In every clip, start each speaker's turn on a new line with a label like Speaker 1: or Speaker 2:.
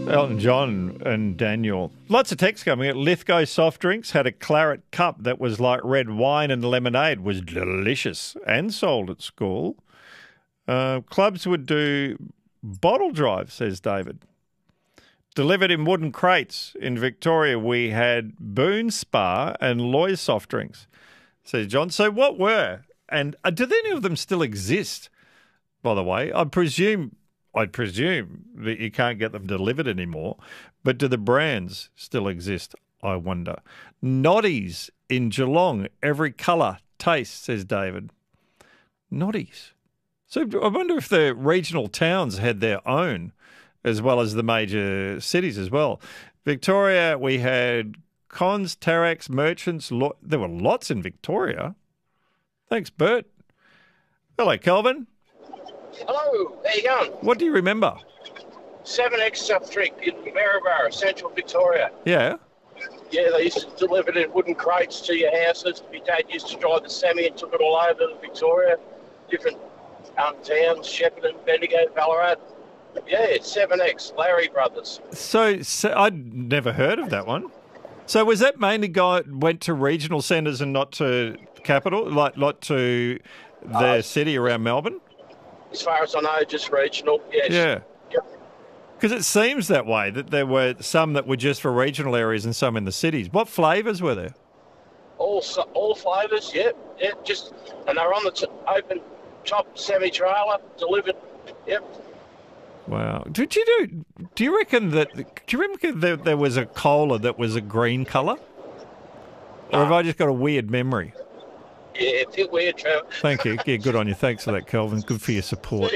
Speaker 1: Elton John and Daniel. Lots of text coming in. Lithgow soft drinks had a claret cup that was like red wine, and lemonade was delicious and sold at school. Clubs would do bottle drive, says David. Delivered in wooden crates. In Victoria, we had Boone Spa and Loy's soft drinks, says John. So what were, and do any of them still exist, by the way? I'd presume that you can't get them delivered anymore, but do the brands still exist, I wonder? Noddies in Geelong, every colour, taste, says David. Noddies. So I wonder if the regional towns had their own as well as the major cities as well. Victoria, we had Cons, Tarax, Merchants. There were lots in Victoria. Thanks, Bert. Hello, Kelvin.
Speaker 2: Hello, how you going?
Speaker 1: What do you remember?
Speaker 2: 7X soft drink in Maryborough, Central Victoria.
Speaker 1: Yeah.
Speaker 2: Yeah, they used to deliver it in wooden crates to your houses. My dad used to drive the semi and took it all over to Victoria. Different towns, Shepparton, Bendigo, Ballarat. Yeah, it's 7X, Larry Brothers.
Speaker 1: So I'd never heard of that one. So was that mainly went to regional centres and not to capital, like not to the city around Melbourne?
Speaker 2: As far as I know, just regional, yes.
Speaker 1: Yeah.
Speaker 2: Yep.
Speaker 1: Because it seems that way, that there were some that were just for regional areas and some in the cities. What flavours were there?
Speaker 2: All flavours, yep. And they're on the open top semi-trailer, delivered, yep.
Speaker 1: Wow. Do you reckon that there was a cola that was a green colour? Or have I just got a weird memory?
Speaker 2: Yeah, a bit weird, Trevor.
Speaker 1: Thank you. Yeah, good on you. Thanks for that, Kelvin. Good for your support.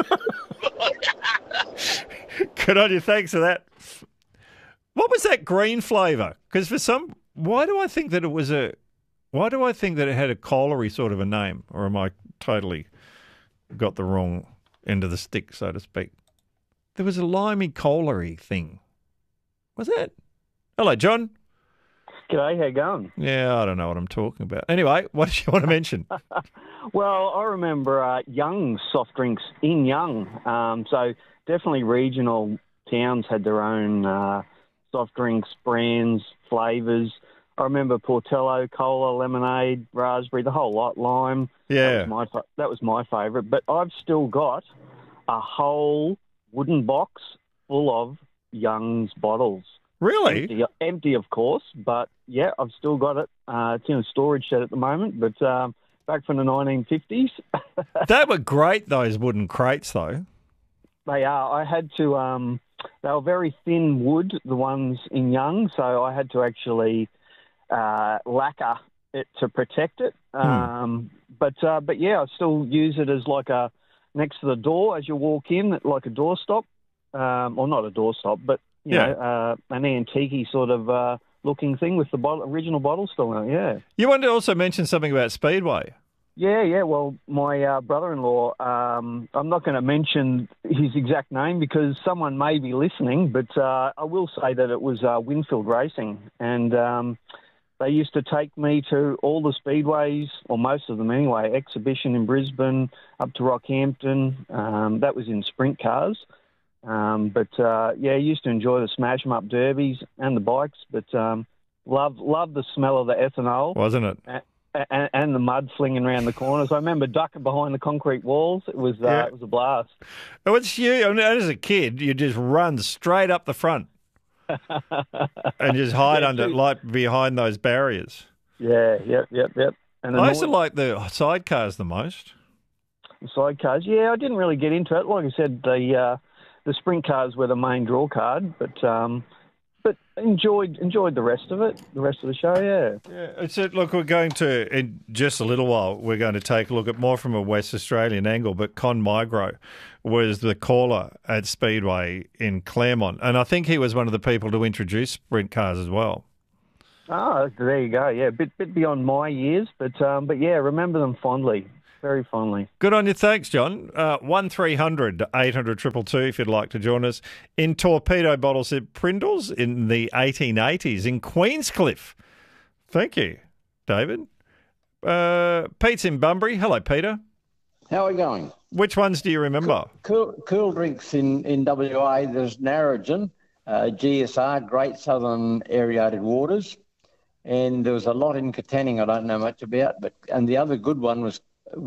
Speaker 1: Good on you. Thanks for that. What was that green flavour? Because why do I think that it had a cola-y sort of a name? Or am I totally got the wrong end of the stick, so to speak? There was a limey cola-y thing. Was it? Hello, John.
Speaker 3: G'day, how you going?
Speaker 1: Yeah, I don't know what I'm talking about. Anyway, what did you want to mention?
Speaker 3: Well, I remember Young's soft drinks in Young. So definitely regional towns had their own soft drinks, brands, flavours. I remember Portello, cola, lemonade, raspberry, the whole lot, lime.
Speaker 1: Yeah.
Speaker 3: That was my favourite. But I've still got a whole wooden box full of Young's bottles.
Speaker 1: Really?
Speaker 3: Empty, of course, but yeah, I've still got it. It's in a storage shed at the moment, but back from the 1950s.
Speaker 1: They were great, those wooden crates, though.
Speaker 3: They are. I had to, they were very thin wood, the ones in Young, so I had to actually lacquer it to protect it. But yeah, I still use it as like next to the door as you walk in, like a doorstop. Or not a doorstop, but you know, an antique sort of looking thing with the original bottle still in it, yeah.
Speaker 1: You wanted to also mention something about Speedway.
Speaker 3: Yeah. Well, my brother-in-law, I'm not going to mention his exact name because someone may be listening, but I will say that it was Winfield Racing. And they used to take me to all the speedways, or most of them anyway, Exhibition in Brisbane, up to Rockhampton. That was in sprint cars. I used to enjoy the Smash 'em Up derbies and the bikes, but love the smell of the ethanol.
Speaker 1: Wasn't it?
Speaker 3: And the mud flinging around the corners. I remember ducking behind the concrete walls. It was a blast.
Speaker 1: What's you? I mean, as a kid, you just run straight up the front and just hide behind those barriers.
Speaker 3: Yeah, yep. And
Speaker 1: I used to like the sidecars the most.
Speaker 3: Sidecars, yeah. I didn't really get into it. Like I said, the sprint cars were the main draw card, but enjoyed the rest of it, the rest of the show, yeah.
Speaker 1: Yeah, so look, we're going to, in just a little while, we're going to take a look at more from a West Australian angle, but Con Migro was the caller at Speedway in Claremont, and I think he was one of the people to introduce sprint cars as well.
Speaker 3: Oh, there you go, yeah, a bit beyond my years, but yeah, remember them fondly. Very fondly.
Speaker 1: Good on you. Thanks, John. 1300 800 222 if you'd like to join us. In torpedo bottles at Prindles in the 1880s in Queenscliff. Thank you, David. Pete's in Bunbury. Hello, Peter.
Speaker 4: How are we going?
Speaker 1: Which ones do you remember?
Speaker 4: Cool drinks in WA. There's Narrogin, GSR, Great Southern Aerated Waters, and there was a lot in Katanning I don't know much about, and the other good one was